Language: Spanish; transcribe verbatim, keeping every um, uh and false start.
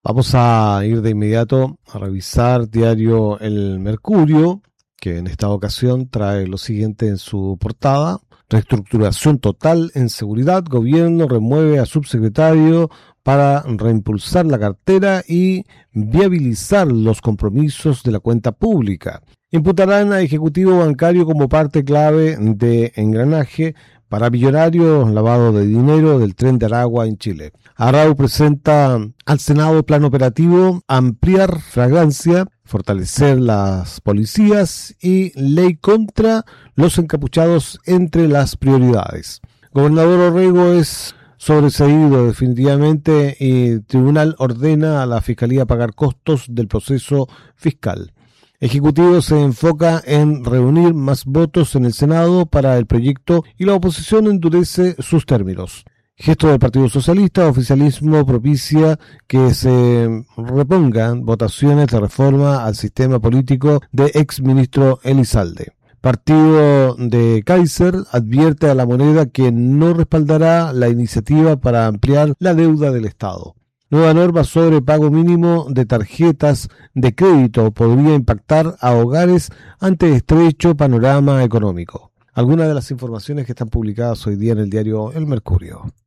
Vamos a ir de inmediato a revisar diario El Mercurio, que en esta ocasión trae lo siguiente en su portada: reestructuración total en seguridad, gobierno remueve a subsecretario para reimpulsar la cartera y viabilizar los compromisos de la cuenta pública. Imputarán a ejecutivo bancario como parte clave de engranaje para millonarios lavado de dinero del Tren de Aragua en Chile. Arau presenta al Senado plan operativo, ampliar flagrancia, fortalecer las policías y ley contra los encapuchados entre las prioridades. Gobernador Orrego es sobreseído definitivamente y tribunal ordena a la Fiscalía pagar costos del proceso fiscal. Ejecutivo se enfoca en reunir más votos en el Senado para el proyecto y la oposición endurece sus términos. Gesto del Partido Socialista, oficialismo propicia que se repongan votaciones de reforma al sistema político de exministro Elizalde. Partido de Kaiser advierte a la moneda que no respaldará la iniciativa para ampliar la deuda del Estado. Nueva norma sobre pago mínimo de tarjetas de crédito podría impactar a hogares ante estrecho panorama económico. Algunas de las informaciones que están publicadas hoy día en el diario El Mercurio.